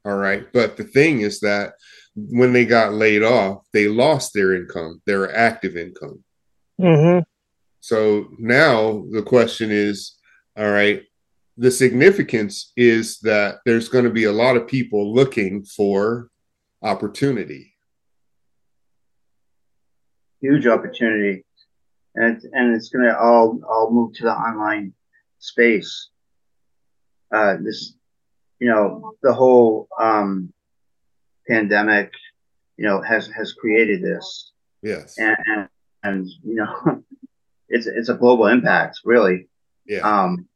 All right. But the thing is that when they got laid off, they lost their income, their active income. Hmm. So now the question is, all right, the significance is that there's going to be a lot of people looking for opportunity. Huge opportunity, and it's going to all move to the online space. This, the whole pandemic, has created this, Yes. and it's a global impact, really. Yeah. Um,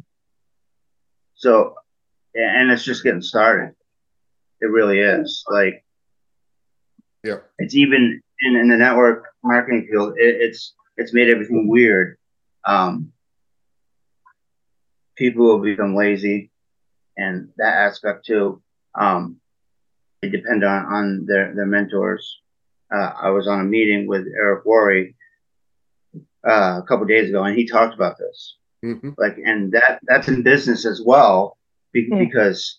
so, and it's just getting started. It really is. Like, Yeah. it's even in the network marketing field. It's made everything weird. Um, People will become lazy, and that aspect too. They depend on their mentors. I was on a meeting with Eric Worre a couple of days ago, and he talked about this. Mm-hmm. Like, and that's in business as well, because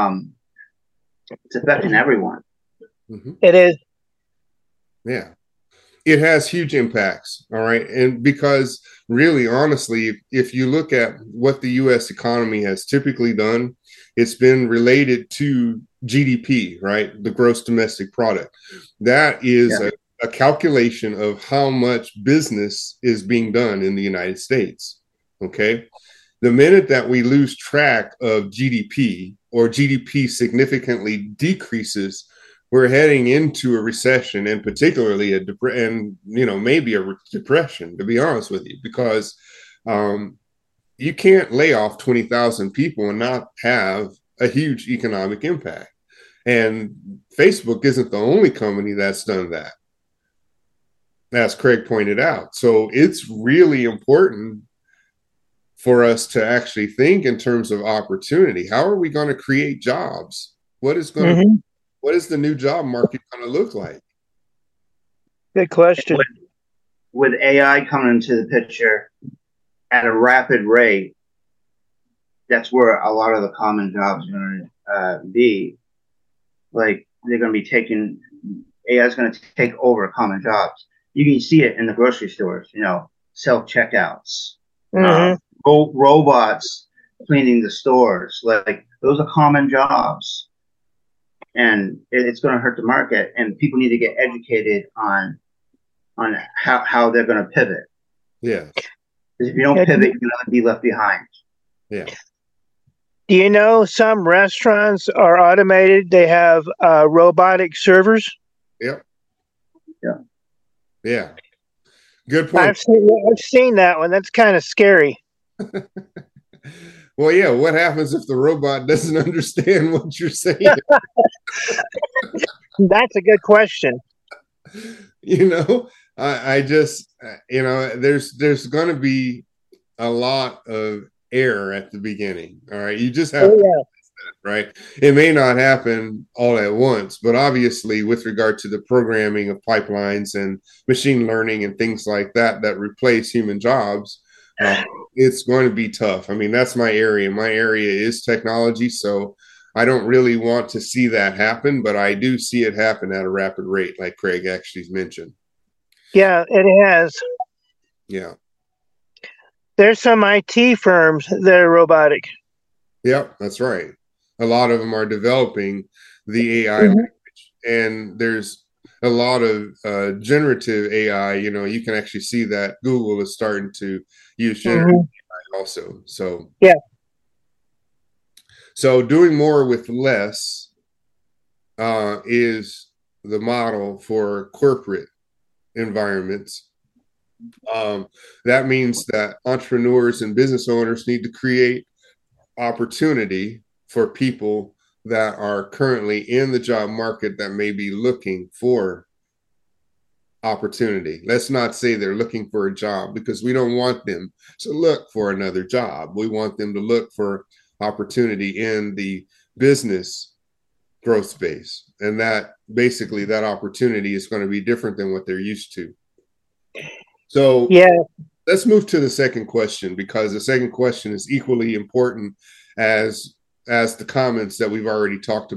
it's affecting everyone. Mm-hmm. It is. Yeah. It has huge impacts. All right. And because really, honestly, if you look at what the US economy has typically done, it's been related to GDP, right? The gross domestic product. That is Yeah, a calculation of how much business is being done in the United States. Okay. The minute that we lose track of GDP or GDP significantly decreases, we're heading into a recession, and particularly maybe a depression, to be honest with you, because um, you can't lay off 20,000 people and not have a huge economic impact. And Facebook isn't the only company that's done that, as Craig pointed out. So it's really important for us to actually think in terms of opportunity. How are we going to create jobs? Hmm. What is the new job market going to look like? Good with, question. with AI coming into the picture at a rapid rate, that's where a lot of the common jobs are going to be. Like, they're going to be taking AI is going to take over common jobs. You can see it in the grocery stores. Self checkouts, Hmm. robots cleaning the stores. Like, those are common jobs, and it's going to hurt the market. And people need to get educated on how they're going to pivot. Yes. Because if you don't Yeah, pivot, you're going to be left behind. Yeah. do you know some restaurants are automated? They have robotic servers. Yep. Yeah. Yeah. Good point. I've seen that one. That's kind of scary. Well, yeah. What happens if the robot doesn't understand what you're saying? That's a good question. you know, I just, there's going to be a lot of error at the beginning. All right. You just have Oh to, yeah. right? It may not happen all at once, but obviously, with regard to the programming of pipelines and machine learning and things like that, that replace human jobs, it's going to be tough. I mean, that's my area. My area is technology. So I don't really want to see that happen, but I do see it happen at a rapid rate, like Craig actually mentioned. Yeah, it has. Yeah. There's some IT firms that are robotic. Yep. That's right. A lot of them are developing the AI, Hmm. and there's a lot of generative AI. You can actually see that Google is starting to use generative Hmm. AI also. Yeah. So doing more with less is the model for corporate environments. That means that entrepreneurs and business owners need to create opportunity for people that are currently in the job market that may be looking for opportunity. Let's not say they're looking for a job, because we don't want them to look for another job. We want them to look for opportunity in the business growth space. And that basically that opportunity is going to be different than what they're used to. So Yeah. let's move to the second question, because the second question is equally important as the comments that we've already talked about.